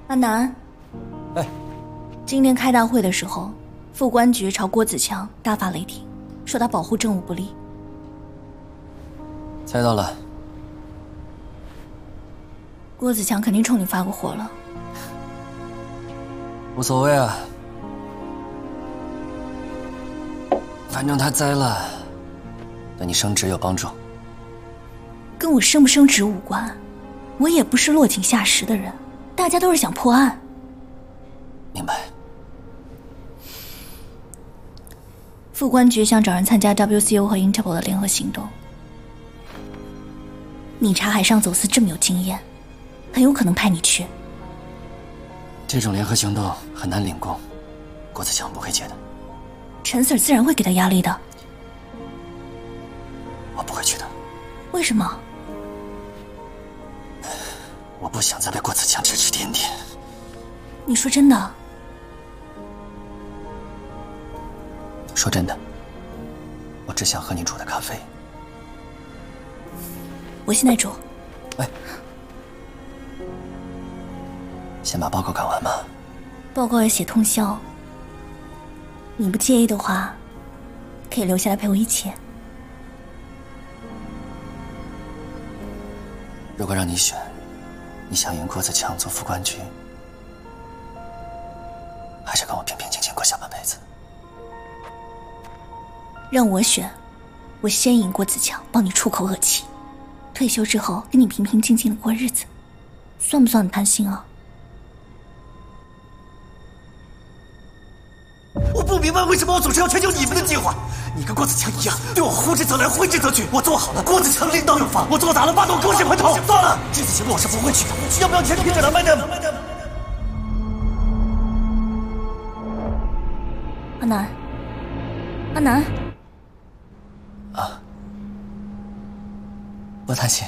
阿南， 哎， 今天开大会的时候，副官局朝郭子强大发雷霆，说他保护政务不力。 猜到了。 郭子强肯定冲你发过火了。 无所谓啊，反正他栽了，对你升职有帮助。 跟我升不升职无关，我也不是落井下石的人，大家都是想破案。 明白。 副官局想找人参加 WCO 和 Interpol 的联合行动。你查海上走私这么有经验，很有可能派你去。 这种联合行动很难领功，郭子强不会接的。 陈 Sir 自然会给他压力的。 我不会去的。 为什么？ 我不想再被郭子强指指点点。 你说真的？ 说真的，我只想喝你煮的咖啡。 我现在煮。 喂，先把报告赶完嘛。 报告要写通宵，你不介意的话，可以留下来陪我一起。 如果让你选，你想赢郭子强做副官局，还是跟我平平静静过下半辈子？ 让我选，我先赢郭子强，帮你出口恶气，退休之后跟你平平静静的过日子，算不算很贪心啊？ 我不明白为什么我总是要全就你们的计划。你跟郭子强一样，对我呼之则来，挥之则去。我做好了，郭子强领导有方；我做砸了，霸道狗血喷头。算了，这次节目我是不会去的。要不要全凭着他们的？ 阿南，阿南， 啊，不贪心，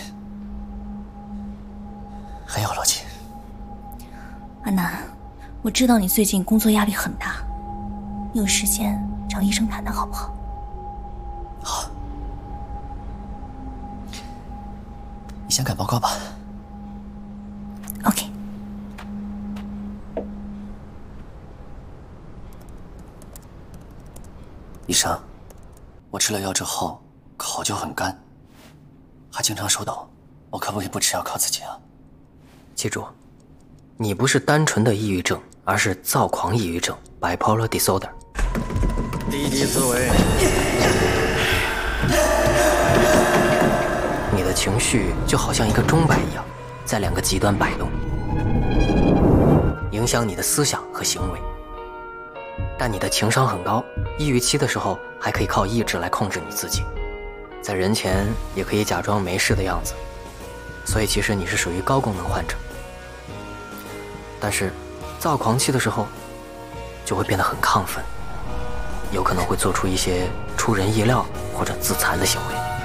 很有逻辑。 阿南，我知道你最近工作压力很大，你有时间找医生谈谈好不好？ 好，你先赶报告吧。 OK。 医生，我吃了药之后口就很干，还经常手抖，我可不可以不吃药靠自己啊？ 记住，你不是单纯的抑郁症，而是躁狂抑郁症 （bipolar disorder）。 低级思维。 你的情绪就好像一个钟摆一样，在两个极端摆动，影响你的思想和行为。但你的情商很高，抑郁期的时候还可以靠意志来控制你自己，在人前也可以假装没事的样子，所以其实你是属于高功能患者。但是躁狂期的时候就会变得很亢奋，有可能会做出一些出人意料或者自残的行为。